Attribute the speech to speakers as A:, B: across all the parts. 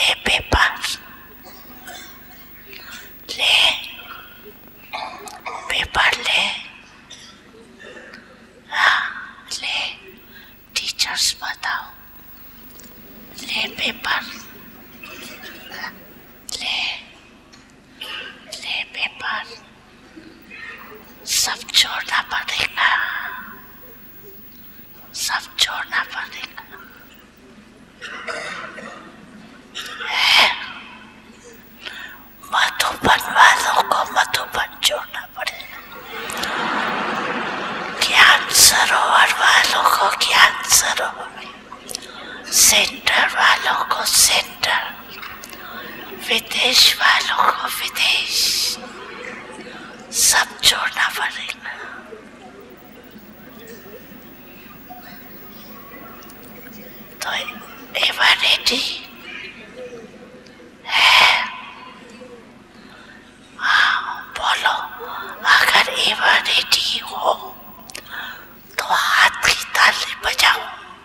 A: ले पेपर, ले पेपर ले, हाँ ले, टीचर्स बताओ, ले पेपर, ले ले पेपर, सब छोड़ना पड़ेगा, सब छोड़ना पड़ेगा। मधुबन वालों को मधुबन छोड़ना पड़ेगा, ज्ञान सरोवर वालों को ज्ञान सरोवर, सेंटर वालों को सेंटर, विदेश वालों को विदेश, सब छोड़ना पड़ेगा। तो एवरेडी है, हाँ बोलो, अगर एवरेडी हो तो हाथ की ताली बजाओ।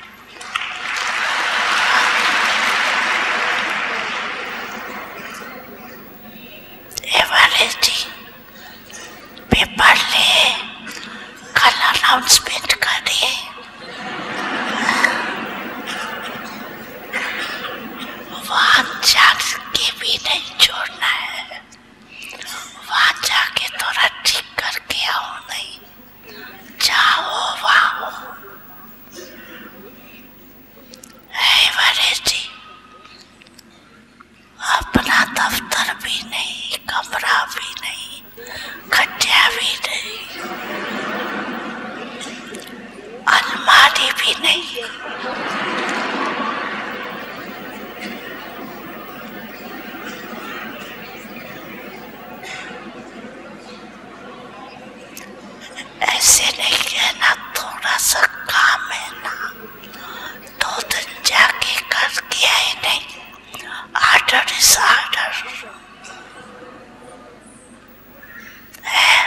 A: एवरेडी पेपर ले, कल अनाउंसमेंट करें, वहां जाके भी नहीं छोड़ना है, वहां जाके थोड़ा ठीक करके आओ, नहीं जाओ वहां। एवरेडी अपना दफ्तर भी नहीं, कमरा भी नहीं, खटिया भी नहीं, अलमारी भी नहीं, ऐसे नहीं कहना, थोड़ा सा काम है ना, 2 दिन जाके करके आए, नहीं आर्डर इज आर्डर है,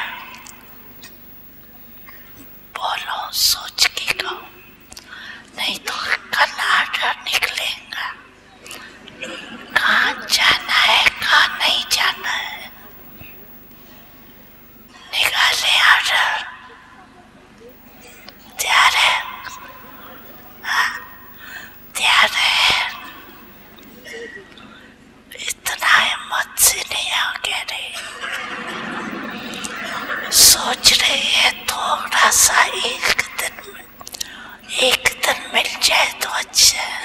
A: बोलो सोच के कहो, नहीं तो कल आर्डर निकलेगा, कहाँ जाना है कहाँ नहीं जाना है, निकाले आर्डर, तैयार है, हाँ तैयार है, इतना हिम्मत से नहीं आगे रहे, सोच रहे हैं थोड़ा सा, एक दिन मिल जाए तो अच्छा है।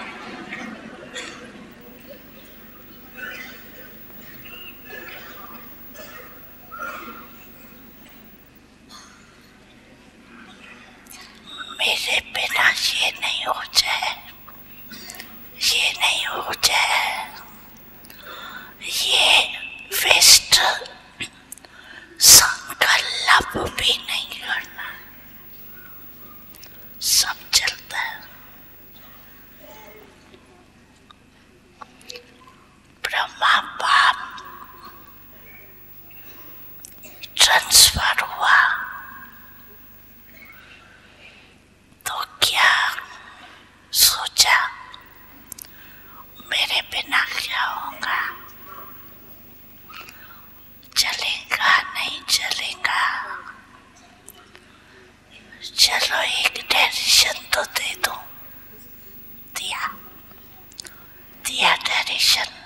A: मेरे बिना ये नहीं हो जाए, ये नहीं हो जाए, ये वेस्ट संकल्प भी नहीं करना, सब चलता है। ब्रह्मा बाप ट्रांसफर हुआ तो क्या सोचा, मेरे बिना क्या होगा, चलेगा नहीं चलेगा, चलो एक डायरेक्शन तो दे दो, दिया डायरेक्शन,